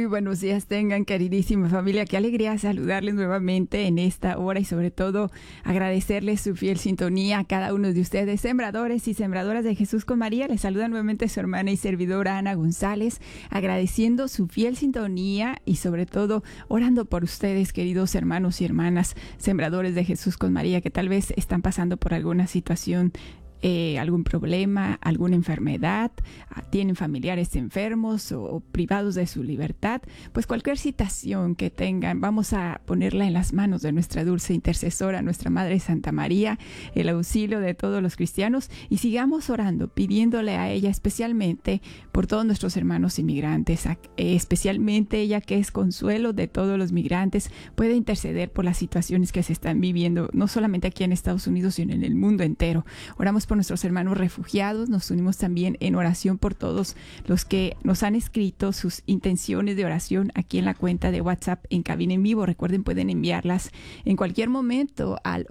Muy buenos días tengan, queridísima familia. Qué alegría saludarles nuevamente en esta hora y sobre todo agradecerles su fiel sintonía a cada uno de ustedes, sembradores y sembradoras de Jesús con María. Les saluda nuevamente su hermana y servidora Ana González, agradeciendo su fiel sintonía y sobre todo orando por ustedes, queridos hermanos y hermanas, sembradores de Jesús con María, que tal vez están pasando por alguna situación, algún problema, alguna enfermedad, tienen familiares enfermos o privados de su libertad. Pues cualquier situación que tengan, vamos a ponerla en las manos de nuestra dulce intercesora, nuestra Madre Santa María, el auxilio de todos los cristianos, y sigamos orando, pidiéndole a ella especialmente por todos nuestros hermanos inmigrantes, especialmente ella que es consuelo de todos los migrantes, puede interceder por las situaciones que se están viviendo, no solamente aquí en Estados Unidos, sino en el mundo entero. Oramos por nuestros hermanos refugiados, nos unimos también en oración por todos los que nos han escrito sus intenciones de oración aquí en la cuenta de WhatsApp en Cabina en Vivo. Recuerden, pueden enviarlas en cualquier momento al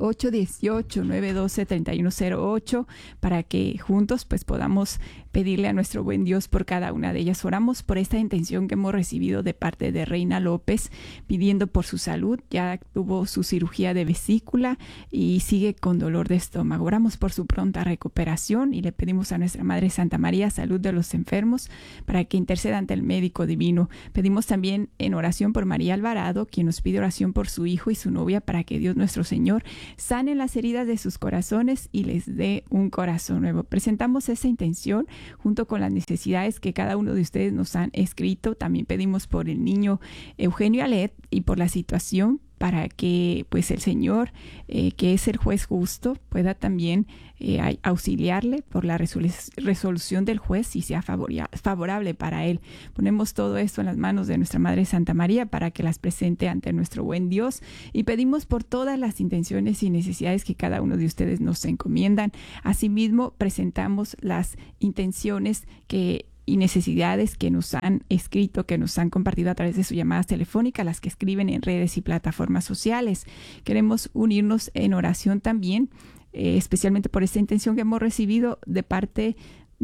818-912-3108 para que juntos pues podamos pedirle a nuestro buen Dios por cada una de ellas. Oramos por esta intención que hemos recibido de parte de Reina López, pidiendo por su salud. Ya tuvo su cirugía de vesícula y sigue con dolor de estómago. Oramos por su pronta recuperación y le pedimos a nuestra Madre Santa María salud de los enfermos para que interceda ante el médico divino. Pedimos también en oración por María Alvarado, quien nos pide oración por su hijo y su novia para que Dios nuestro Señor sane las heridas de sus corazones y les dé un corazón nuevo. Presentamos esa intención junto con las necesidades que cada uno de ustedes nos han escrito. También pedimos por el niño Eugenio Alet y por la situación para que pues el Señor, que es el juez justo, pueda también auxiliarle por la resolución del juez y sea favorable para él. Ponemos todo esto en las manos de nuestra Madre Santa María para que las presente ante nuestro buen Dios y pedimos por todas las intenciones y necesidades que cada uno de ustedes nos encomiendan. Asimismo, presentamos las intenciones y necesidades que nos han escrito, que nos han compartido a través de sus llamadas telefónicas, las que escriben en redes y plataformas sociales. Queremos unirnos en oración también, especialmente por esta intención que hemos recibido de parte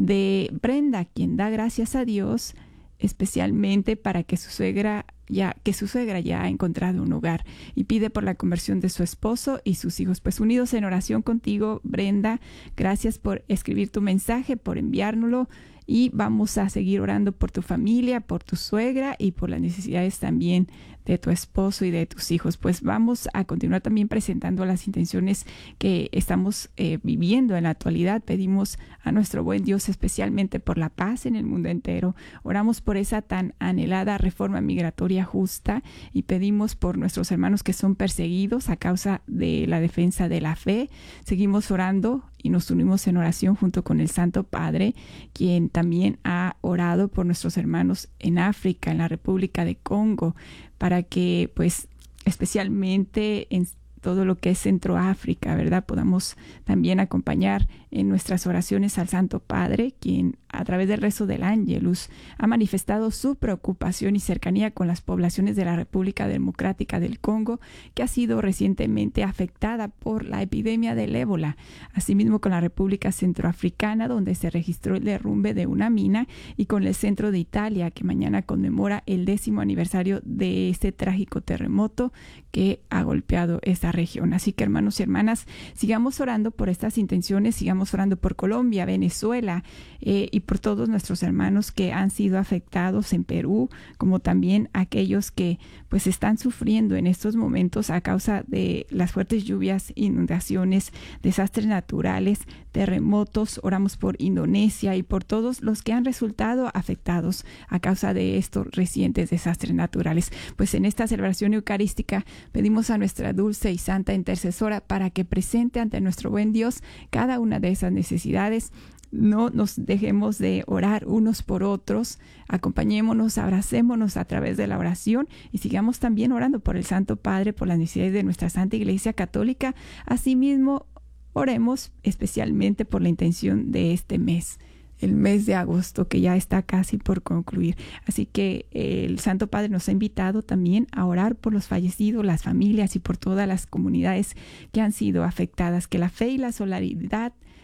de Brenda, quien da gracias a Dios especialmente para que su suegra ya ha encontrado un hogar y pide por la conversión de su esposo y sus hijos. Pues unidos en oración contigo, Brenda, gracias por escribir tu mensaje, por enviárnoslo, y vamos a seguir orando por tu familia, por tu suegra y por las necesidades también de tu esposo y de tus hijos. Pues vamos a continuar también presentando las intenciones que estamos viviendo en la actualidad. Pedimos a nuestro buen Dios especialmente por la paz en el mundo entero. Oramos por esa tan anhelada reforma migratoria justa y pedimos por nuestros hermanos que son perseguidos a causa de la defensa de la fe. Seguimos orando y nos unimos en oración junto con el Santo Padre, quien también ha orado por nuestros hermanos en África, en la República de Congo, para que pues especialmente en todo lo que es Centroáfrica, ¿verdad?, podamos también acompañar en nuestras oraciones al Santo Padre, quien a través del rezo del Ángelus ha manifestado su preocupación y cercanía con las poblaciones de la República Democrática del Congo, que ha sido recientemente afectada por la epidemia del ébola. Asimismo con la República Centroafricana, donde se registró el derrumbe de una mina, y con el centro de Italia, que mañana conmemora el 10º aniversario de este trágico terremoto que ha golpeado esta región. Así que, hermanos y hermanas, sigamos orando por estas intenciones, sigamos orando por Colombia, Venezuela, y por todos nuestros hermanos que han sido afectados en Perú, como también aquellos que pues están sufriendo en estos momentos a causa de las fuertes lluvias, inundaciones, desastres naturales, terremotos. Oramos por Indonesia y por todos los que han resultado afectados a causa de estos recientes desastres naturales. Pues en esta celebración eucarística pedimos a nuestra dulce y santa intercesora para que presente ante nuestro buen Dios cada una de esas necesidades. No nos dejemos de orar unos por otros, acompañémonos, abracémonos a través de la oración y sigamos también orando por el Santo Padre, por las necesidades de nuestra Santa Iglesia Católica. Asimismo, oremos especialmente por la intención de este mes, el mes de agosto, que ya está casi por concluir. Así que el Santo Padre nos ha invitado también a orar por los fallecidos, las familias y por todas las comunidades que han sido afectadas. Que la fe y la solidaridad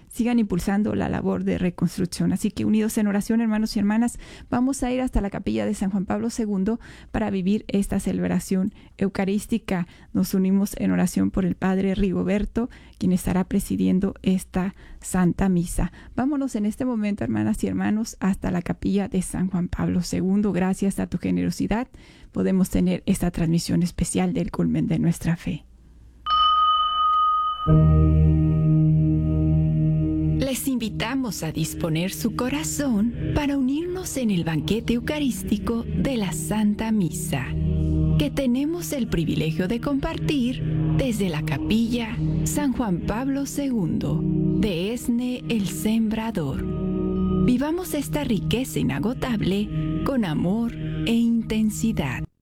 sigan impulsando la labor de reconstrucción. Así que unidos en oración, hermanos y hermanas, vamos a ir hasta la capilla de San Juan Pablo II para vivir esta celebración eucarística. Nos unimos en oración por el Padre Rigoberto, quien estará presidiendo esta Santa Misa. Vámonos en este momento, hermanas y hermanos, hasta la capilla de San Juan Pablo II. Gracias a tu generosidad podemos tener esta transmisión especial del culmen de nuestra fe. Les invitamos a disponer su corazón para unirnos en el banquete eucarístico de la Santa Misa, que tenemos el privilegio de compartir desde la capilla San Juan Pablo II de Esne el Sembrador. Vivamos esta riqueza inagotable con amor e intensidad.